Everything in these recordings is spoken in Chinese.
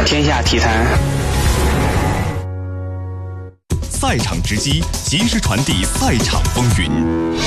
天下体坛。 赛场直击，及时传递赛场风云。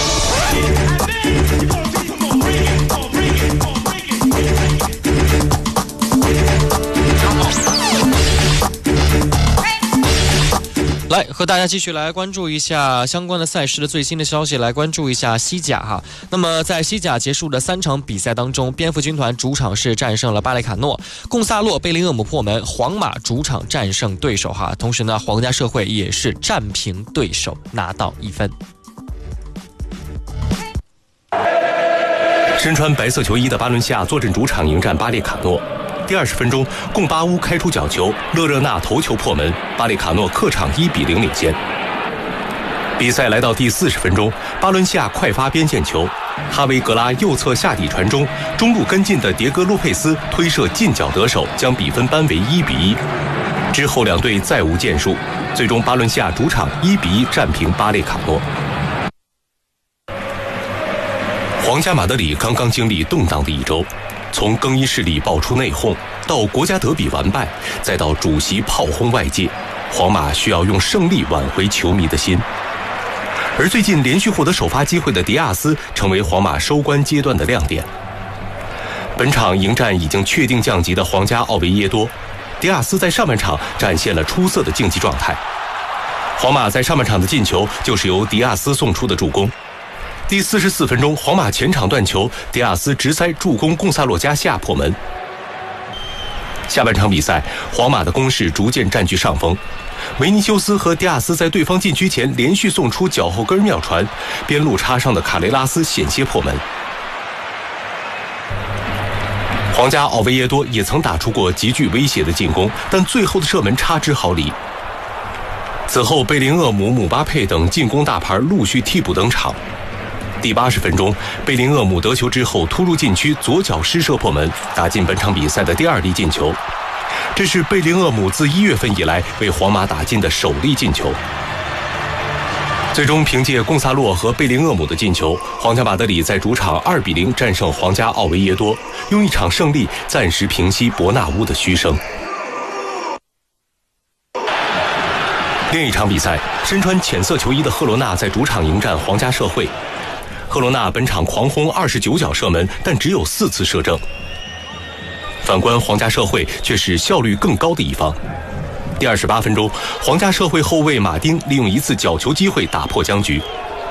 来和大家继续来关注一下相关的赛事的最新的消息，来关注一下西甲哈。那么在西甲结束的3场比赛当中，蝙蝠军团主场是战胜了巴列卡诺，贡萨洛贝林厄姆破门，皇马主场战胜对手哈。同时呢，皇家社会也是战平对手，拿到1分。 身穿白色球衣的巴伦西亚坐镇主场迎战巴列卡诺。第20分钟，贡巴乌开出角球，勒热纳头球破门，巴列卡诺客场1-0领先。比赛来到第40分钟，巴伦西亚快发边线球，哈维格拉右侧下底传中，中路跟进的迭戈洛佩斯推射近角得手，将比分扳为1-1。之后两队再无建树，最终巴伦西亚主场1-1战平巴列卡诺。皇家马德里刚刚经历动荡的一周，从更衣室里爆出内讧，到国家德比完败，再到主席炮轰外界，皇马需要用胜利挽回球迷的心。而最近连续获得首发机会的迪亚斯成为皇马收官阶段的亮点。本场迎战已经确定降级的皇家奥维耶多，迪亚斯在上半场展现了出色的竞技状态。皇马在上半场的进球就是由迪亚斯送出的助攻。第44分钟，皇马前场断球，迪亚斯直塞助攻贡萨洛加西亚破门。下半场比赛，皇马的攻势逐渐占据上风，维尼修斯和迪亚斯在对方禁区前连续送出脚后跟妙传，边路插上的卡雷拉斯险些破门。皇家奥维耶多也曾打出过极具威胁的进攻，但最后的射门差之毫厘。此后，贝林厄姆、姆巴佩等进攻大牌陆续替补登场。第80分钟，贝林厄姆得球之后突入禁区，左脚施射破门，打进本场比赛的第2粒进球。这是贝林厄姆自1月份以来为皇马打进的首粒进球。最终凭借贡萨洛和贝林厄姆的进球，皇家马德里在主场2-0战胜皇家奥维耶多，用一场胜利暂时平息伯纳乌的嘘声。另一场比赛，身穿浅色球衣的赫罗纳在主场迎战皇家社会。赫罗纳本场狂轰29脚射门，但只有4次射正。反观皇家社会却是效率更高的一方。第28分钟，皇家社会后卫马丁利用一次角球机会打破僵局。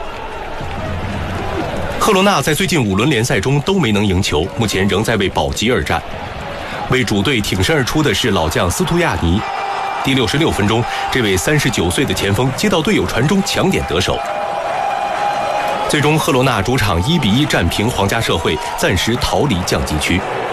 赫罗纳在最近5轮联赛中都没能赢球，目前仍在为保级而战。为主队挺身而出的是老将斯图亚尼。第66分钟，这位39岁的前锋接到队友传中抢点得手。最终，赫罗纳主场1-1战平皇家社会，暂时逃离降级区。